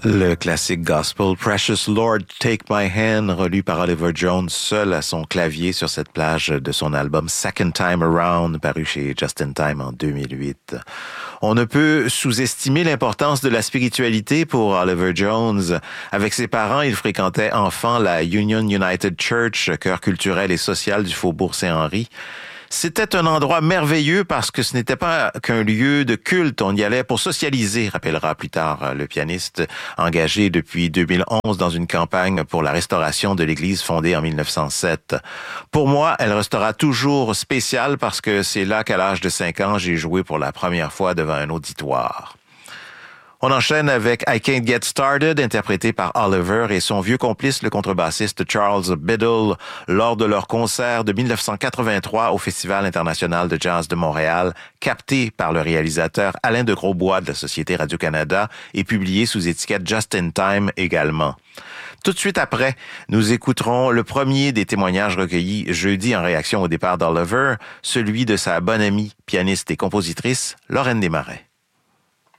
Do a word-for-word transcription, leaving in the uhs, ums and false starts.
Le classique gospel Precious Lord, Take My Hand, relu par Oliver Jones seul à son clavier sur cette plage de son album Second Time Around, paru chez Just in Time en deux mille huit. On ne peut sous-estimer l'importance de la spiritualité pour Oliver Jones. Avec ses parents, il fréquentait enfant la Union United Church, cœur culturel et social du Faubourg Saint-Henri. C'était un endroit merveilleux parce que ce n'était pas qu'un lieu de culte. On y allait pour socialiser, rappellera plus tard le pianiste engagé depuis deux mille onze dans une campagne pour la restauration de l'église fondée en mille neuf cent sept. Pour moi, elle restera toujours spéciale parce que c'est là qu'à l'âge de cinq ans, j'ai joué pour la première fois devant un auditoire. On enchaîne avec I Can't Get Started, interprété par Oliver et son vieux complice, le contrebassiste Charles Biddle, lors de leur concert de mille neuf cent quatre-vingt-trois au Festival international de jazz de Montréal, capté par le réalisateur Alain de Grosbois de la Société Radio-Canada et publié sous étiquette Just in Time également. Tout de suite après, nous écouterons le premier des témoignages recueillis jeudi en réaction au départ d'Oliver, celui de sa bonne amie, pianiste et compositrice, Lorraine Desmarais.